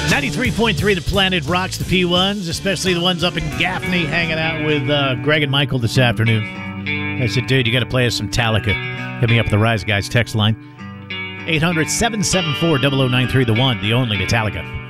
93.3 The Planet rocks the P1s, especially the ones up in Gaffney, hanging out with Greg and Michael this afternoon. I said, dude, you got to play us some Metallica. Hit me up at the Rise Guys text line. 800-774-0093, the one, the only Metallica.